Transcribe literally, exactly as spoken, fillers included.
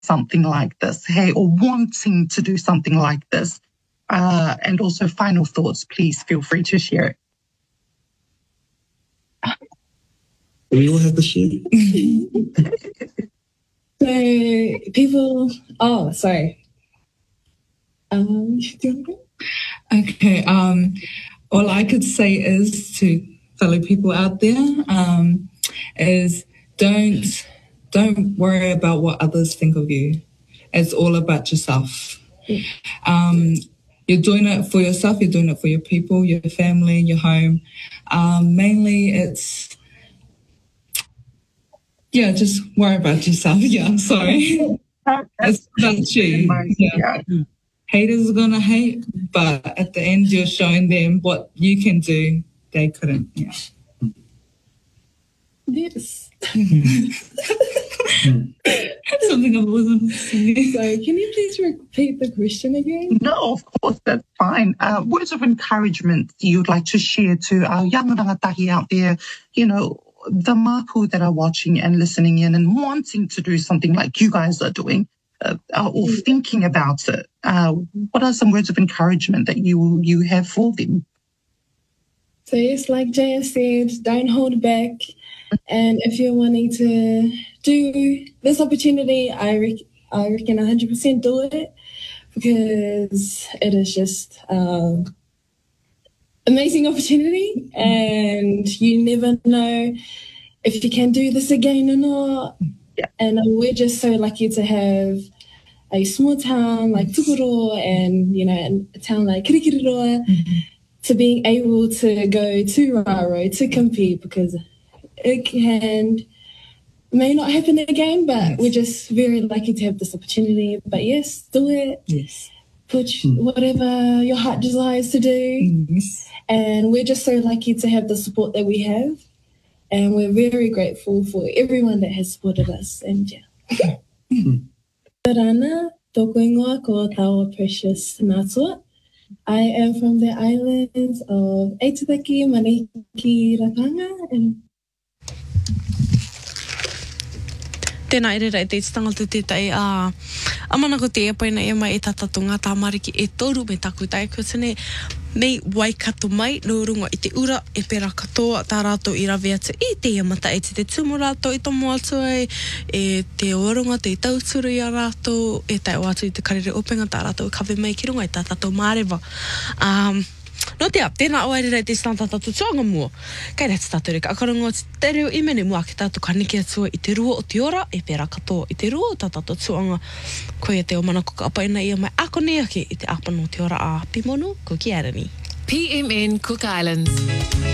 something like this, hey, or wanting to do something like this? Uh, and also final thoughts, please feel free to share it. We all have to share. So people, oh, sorry. Um, do you want to go? Okay. Um, all I could say is to fellow people out there um, is don't don't worry about what others think of you. It's all about yourself. Um, you're doing it for yourself. You're doing it for your people, your family, your home. Um, mainly, it's yeah. Just worry about yourself. Yeah. I'm sorry. It's about you. Yeah. Haters are gonna hate, but at the end, you're showing them what you can do. They couldn't. Yeah. Yes. Something I wasn't saying. Sorry, can you please repeat the question again? No, of course, that's fine. Uh, words of encouragement you'd like to share to our young rangatahi out there, you know, the māku that are watching and listening in and wanting to do something like you guys are doing, uh, or thinking about it. Uh, what are some words of encouragement that you you have for them? So yes, like Jaya said, don't hold back. And if you're wanting to do this opportunity, I, rec- I reckon one hundred percent do it, because it is just um, amazing opportunity, and you never know if you can do this again or not. Yeah. And uh, we're just so lucky to have a small town like Tukuro and, you know, a town like Kirikiriroa, mm-hmm. to being able to go to Raro to compete, because it can may not happen again, but yes. We're just very lucky to have this opportunity. But yes, do it. Yes. Put mm. whatever your heart desires to do. Yes. And we're just so lucky to have the support that we have. And we're very grateful for everyone that has supported us. And yeah. Rana, tōku ingoa ko Tawa Precious Natua. I am from the islands of Aitutaki, Maneki, Rapanga, and tēnā ere rei te tangata te tai a amana ko te epaina e mai e tatatunga tā mariki e toru me taku tai ko tene mei waikato mai no runga i te ura e pera katoa tā rātou i rawe atu i te iamata e te te tumu rātou i tomo atu ai e te orunga te tauturu i a rātou e tai o atu i te karere openga tā rātou i kawe mai ki runga i tā tātou mārewa. Um, No te ap, tēnā oare rei te stanta tātou tuanga mua. Kei rei te tātou reka akarongo te reo i mene mua ki tātou kaniki atua i te rua o te ora, e pēra katoa i te rua o tā tātou tuanga. Koe e te o mana kuka apaina i a mai ako ne ake i te apano o te ora a Pimonu, ko ki arani. P M N Cook Islands.